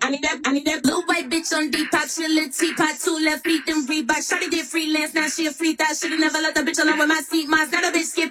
I need that blue white bitch on Depop, she a little teapot, 2 left feet, then Reebok. Shawty did freelance, now she a freak that should've never let the bitch alone with my seat. Mine's not a bitch skip